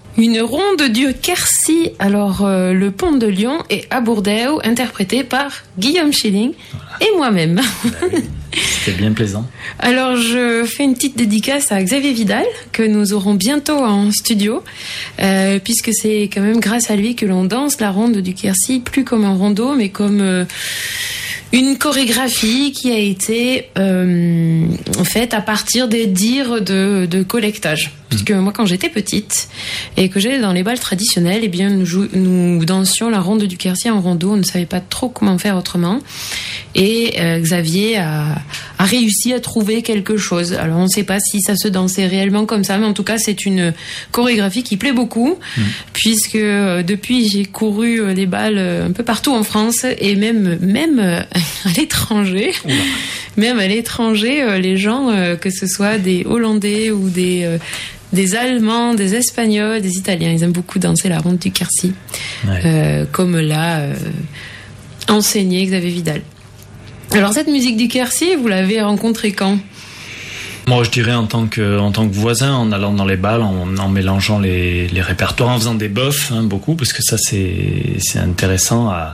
Une ronde du Quercy, alors le Pont de Lyon et à Bordeaux, interprété par Guillaume Schilling et moi-même. C'était bien plaisant. Alors je fais une petite dédicace à Xavier Vidal, que nous aurons bientôt en studio, puisque c'est quand même grâce à lui que l'on danse la ronde du Quercy, plus comme un rondeau, mais comme une chorégraphie qui a été faite à partir des dires de collectage. Parce que moi, quand j'étais petite et que j'allais dans les bals traditionnels, eh bien, nous dansions la ronde du Quercy en rondeau. On ne savait pas trop comment faire autrement. Et Xavier a réussi à trouver quelque chose. Alors, on ne sait pas si ça se dansait réellement comme ça, mais en tout cas, c'est une chorégraphie qui plaît beaucoup, puisque depuis, j'ai couru les bals un peu partout en France et même à l'étranger. Même à l'étranger, les gens, que ce soit des Hollandais ou des Allemands, des Espagnols, des Italiens, ils aiment beaucoup danser la ronde du Quercy, comme l'a enseigné Xavier Vidal. Alors cette musique du Quercy, vous l'avez rencontrée quand ? Moi, je dirais en tant que voisin, en allant dans les bals, en mélangeant les répertoires, en faisant des bofs, beaucoup, parce que ça c'est intéressant à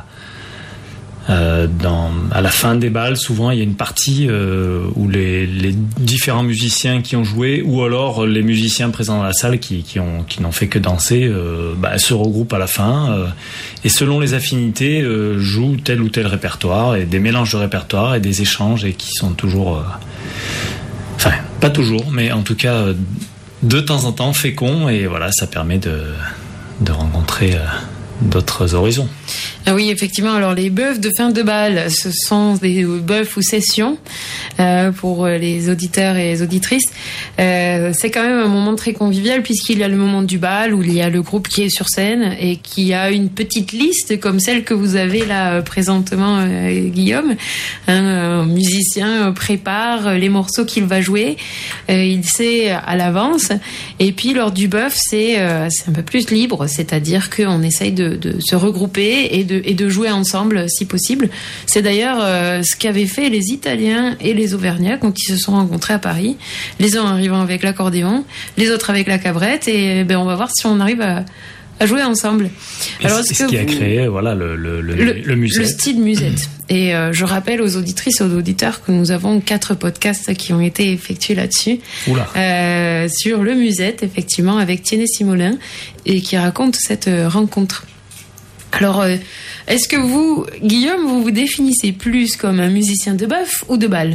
la fin des bals, souvent il y a une partie où les différents musiciens qui ont joué, ou alors les musiciens présents dans la salle qui n'ont fait que danser, se regroupent à la fin et selon les affinités jouent tel ou tel répertoire, et des mélanges de répertoires et des échanges, et qui sont toujours pas toujours, mais en tout cas de temps en temps féconds, et voilà, ça permet de rencontrer d'autres horizons. Ah oui, effectivement. Alors les bœufs de fin de bal, ce sont des bœufs ou sessions pour les auditeurs et les auditrices. C'est quand même un moment très convivial, puisqu'il y a le moment du bal où il y a le groupe qui est sur scène et qui a une petite liste comme celle que vous avez là présentement, Guillaume. Un musicien prépare les morceaux qu'il va jouer, il sait à l'avance. Et puis lors du bœuf, c'est un peu plus libre, c'est-à-dire qu'on essaye de se regrouper et de jouer ensemble si possible. C'est d'ailleurs ce qu'avaient fait les Italiens et les Auvergnats quand ils se sont rencontrés à Paris. Les uns arrivant avec l'accordéon, les autres avec la cabrette, et on va voir si on arrive à jouer ensemble. Alors, c'est ce qui a créé le musette. Le style musette. Et je rappelle aux auditrices et aux auditeurs que nous avons 4 podcasts qui ont été effectués là-dessus. Sur le musette, effectivement, avec Tiennet Simolin, et qui raconte cette rencontre. Alors, est-ce que vous, Guillaume, vous définissez plus comme un musicien de bœuf ou de bal ?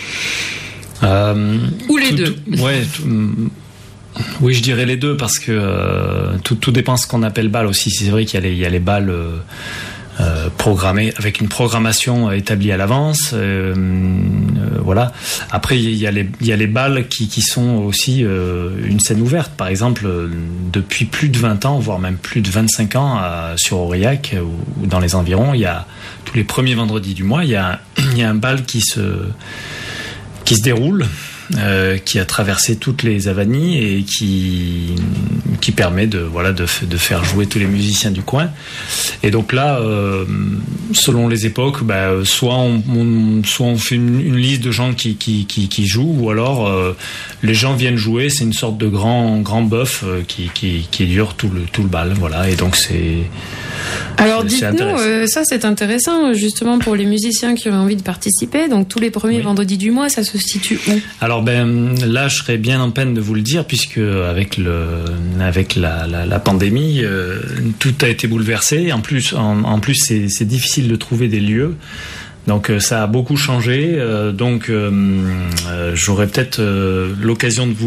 Ou les deux ? Oui, je dirais les deux, parce que tout dépend ce qu'on appelle bal aussi. C'est vrai qu'il y a les balles programmés avec une programmation établie à l'avance. Voilà. Après, il y a les balles qui sont aussi une scène ouverte. Par exemple, depuis plus de 20 ans, voire même plus de 25 ans, sur Aurillac ou dans les environs, il y a tous les premiers vendredis du mois, il y a un bal qui se déroule, qui a traversé toutes les avanies et qui permet de faire jouer tous les musiciens du coin. Et donc là, selon les époques, soit on fait une liste de gens qui jouent, ou alors les gens viennent jouer. C'est une sorte de grand bœuf qui dure tout le bal. Voilà. Et donc alors dites-nous, ça c'est intéressant justement pour les musiciens qui auraient envie de participer. Donc tous les premiers vendredis du mois, ça se situe où ? Alors là, je serais bien en peine de vous le dire, puisque avec la pandémie, tout a été bouleversé. En plus, c'est difficile de trouver des lieux. Donc ça a beaucoup changé. J'aurai peut-être l'occasion de vous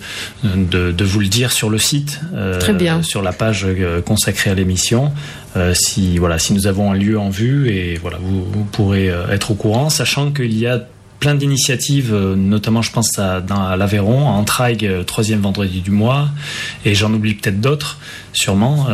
le dire sur le site, très bien, sur la page consacrée à l'émission. Si nous avons un lieu en vue, et voilà, vous pourrez être au courant, sachant qu'il y a plein d'initiatives, notamment je pense à l'Aveyron, à Entraigues, 3e vendredi du mois, et j'en oublie peut-être d'autres, sûrement,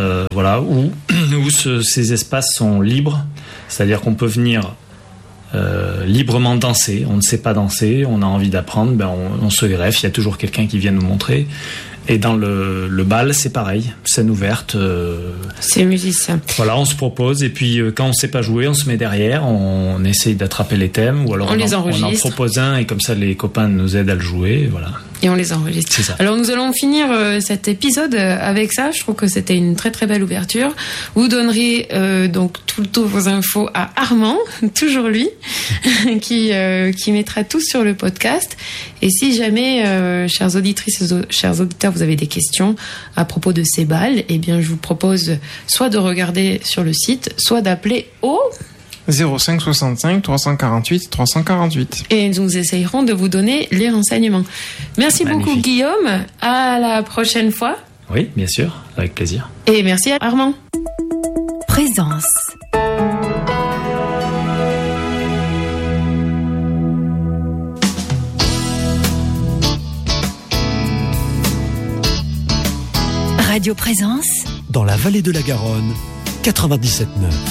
où ces espaces sont libres, c'est-à-dire qu'on peut venir librement danser. On ne sait pas danser, on a envie d'apprendre, on se greffe, il y a toujours quelqu'un qui vient nous montrer. Et dans le bal, c'est pareil, scène ouverte. C'est musicien. Voilà, on se propose, et puis quand on ne sait pas jouer, on se met derrière, on essaye d'attraper les thèmes, ou alors on les enregistre. On en propose un, et comme ça les copains nous aident à le jouer, voilà. Et on les enregistre. C'est ça. Alors nous allons finir cet épisode avec ça. Je trouve que c'était une très très belle ouverture. Vous donnerez donc toutes vos infos à Armand, toujours lui, qui mettra tout sur le podcast. Et si jamais, chères auditrices et chers auditeurs, vous avez des questions à propos de ces balles, eh bien je vous propose soit de regarder sur le site, soit d'appeler au 05 65 348 348. Et nous essayerons de vous donner les renseignements. Merci beaucoup Guillaume. À la prochaine fois. Oui, bien sûr, avec plaisir. Et merci à Armand. Présence. Radio Présence. Dans la vallée de la Garonne, 97.9.